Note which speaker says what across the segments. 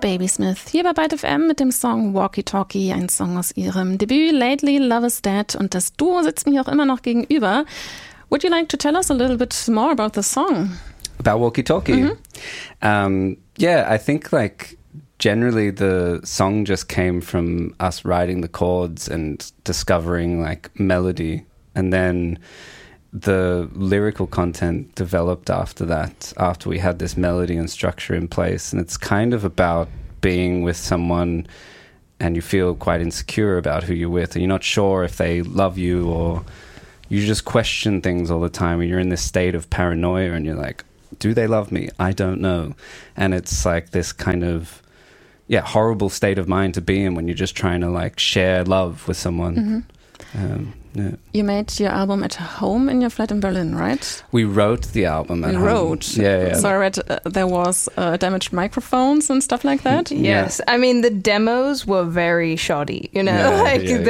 Speaker 1: Babysmith hier bei Byte FM mit dem Song Walkie Talkie, ein Song aus ihrem Debüt Lately Love Is Dead, und das Duo sitzt mir auch immer noch gegenüber. Would you like to tell us a little bit more about the song?
Speaker 2: About Walkie Talkie? Yeah, I think like generally the song just came from us writing the chords and discovering like melody, and then the lyrical content developed after that, after we had this melody and structure in place. And it's kind of about being with someone and you feel quite insecure about who you're with, and you're not sure if they love you, or you just question things all the time, and you're in this state of paranoia and you're like, do they love me? I don't know. And it's like this kind of horrible state of mind to be in when you're just trying to like share love with someone.
Speaker 1: You made your album at home in your flat in Berlin, right?
Speaker 2: We wrote the album at home. Yeah.
Speaker 1: So I read there was damaged microphones and stuff like that.
Speaker 3: Yes. I mean, the demos were very shoddy, you know,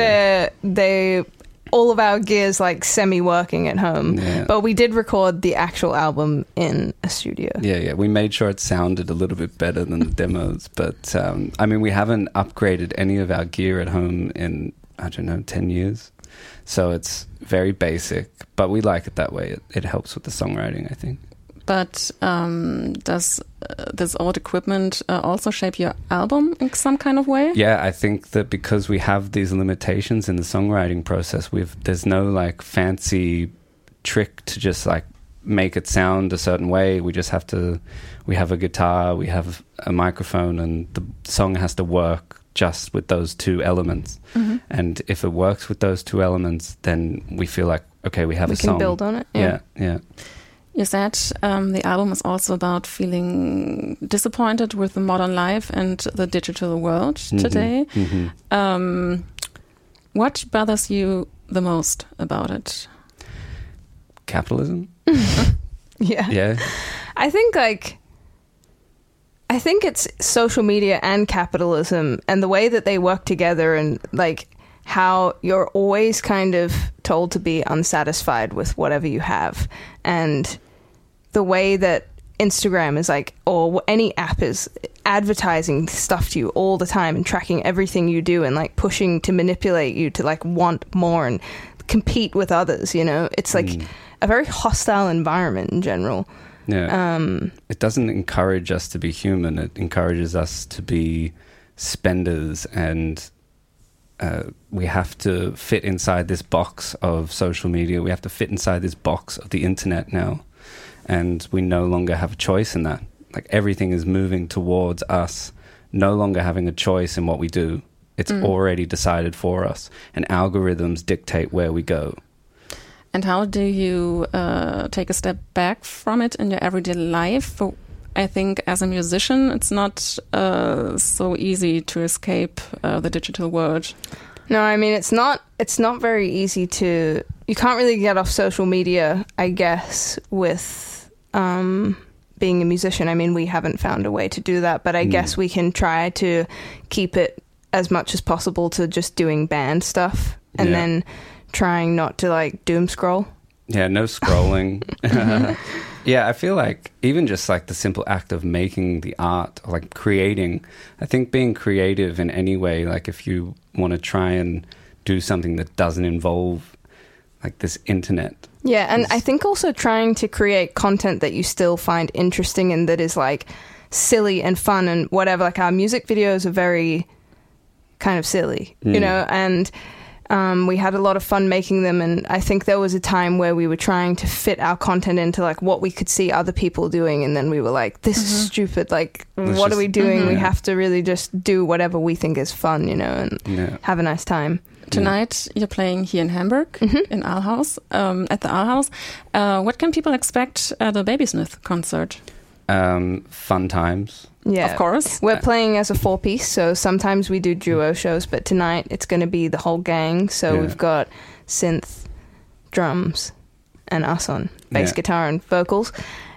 Speaker 3: they all of our gear's like semi-working at home. Yeah. But we did record the actual album in a studio.
Speaker 2: Yeah. We made sure it sounded a little bit better than the demos. But, I mean, we haven't upgraded any of our gear at home in, 10 years. So it's very basic, but we like it that way. It helps with the songwriting, I think.
Speaker 1: But does this old equipment also shape your album in some kind of way?
Speaker 2: Yeah, I think that because we have these limitations in the songwriting process, there's no like fancy trick to just like make it sound a certain way. We have a guitar, we have a microphone, and the song has to work just with those two elements. Mm-hmm. And if it works with those two elements, then we feel like, okay, we have a song.
Speaker 3: We can build on it.
Speaker 2: Yeah.
Speaker 1: You said the album is also about feeling disappointed with the modern life and the digital world today. Mm-hmm. What bothers you the most about it?
Speaker 2: Capitalism?
Speaker 3: Yeah. I think it's social media and capitalism and the way that they work together, and like how you're always kind of told to be unsatisfied with whatever you have, and the way that Instagram is like, or any app is advertising stuff to you all the time and tracking everything you do and like pushing to manipulate you to like want more and compete with others, you know? It's like a very hostile environment in general.
Speaker 2: Yeah. It doesn't encourage us to be human. It encourages us to be spenders, and we have to fit inside this box of social media. We have to fit inside this box of the internet now. And we no longer have a choice in that. Like everything is moving towards us no longer having a choice in what we do. It's already decided for us. And algorithms dictate where we go.
Speaker 1: And how do you take a step back from it in your everyday life? I think as a musician, it's not so easy to escape the digital world.
Speaker 3: No, I mean, it's not very easy to... You can't really get off social media, I guess, with being a musician. I mean, we haven't found a way to do that, but I guess we can try to keep it as much as possible to just doing band stuff, and then trying not to like doom scroll.
Speaker 2: Yeah, no scrolling. Yeah, I feel like even just like the simple act of making the art, or like creating, I think being creative in any way, like if you want to try and do something that doesn't involve like this internet.
Speaker 3: Yeah, and I think also trying to create content that you still find interesting and that is like silly and fun and whatever. Like our music videos are very kind of silly, you know, and we had a lot of fun making them, and I think there was a time where we were trying to fit our content into like what we could see other people doing, and then we were like, this is stupid, like what are we doing? We have to really just do whatever we think is fun, you know, and have a nice time.
Speaker 1: Tonight you're playing here in Hamburg, in Aalhaus, at the Aalhaus. What can people expect at a Babysmith concert?
Speaker 2: Fun times.
Speaker 3: Yeah,
Speaker 1: of course.
Speaker 3: We're playing as a 4-piece, so sometimes we do duo shows, but tonight it's going to be the whole gang. So we've got synth, drums, and us on bass guitar and vocals.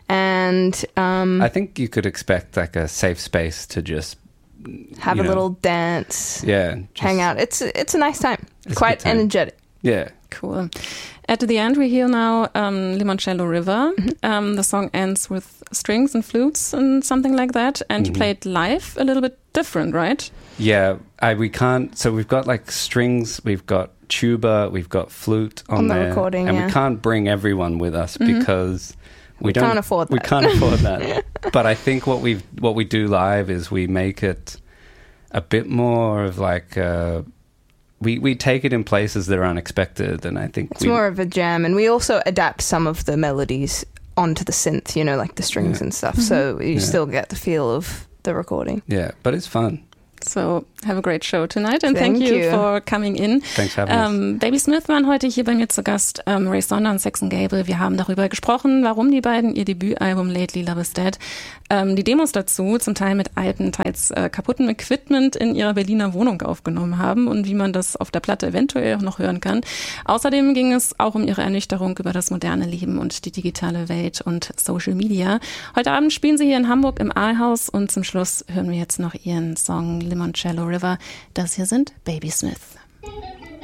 Speaker 3: And
Speaker 2: I think you could expect like a safe space to just
Speaker 3: have a little dance,
Speaker 2: hang
Speaker 3: out. It's a nice time. It's quite energetic.
Speaker 2: Yeah.
Speaker 1: Cool. At the end, we hear now Limoncello River. The song ends with strings and flutes and something like that. And you play it live a little bit different, right?
Speaker 2: Yeah, we can't. So we've got like strings, we've got tuba, we've got flute on
Speaker 3: the
Speaker 2: there,
Speaker 3: recording,
Speaker 2: and we can't bring everyone with us because we can't afford that. We can't afford that. But I think what we do live is we make it a bit more of like. We take it in places that are unexpected, and I think
Speaker 3: it's more of a jam. And we also adapt some of the melodies onto the synth, like the strings and stuff. So you still get the feel of the recording.
Speaker 2: Yeah, but it's fun.
Speaker 1: So have a great show tonight and thank you for coming in.
Speaker 2: Thanks for having us.
Speaker 1: Baby Smith waren heute hier bei mir zu Gast, Ray Sonder und Saxon Gable. Wir haben darüber gesprochen, warum die beiden ihr Debütalbum Lately Love Is Dead, die Demos dazu zum Teil mit alten, teils kaputten Equipment in ihrer Berliner Wohnung aufgenommen haben und wie man das auf der Platte eventuell auch noch hören kann. Außerdem ging es auch um ihre Ernüchterung über das moderne Leben und die digitale Welt und Social Media. Heute Abend spielen sie hier in Hamburg im Aalhaus und zum Schluss hören wir jetzt noch ihren Song Limoncello River. Das hier sind Baby Smith.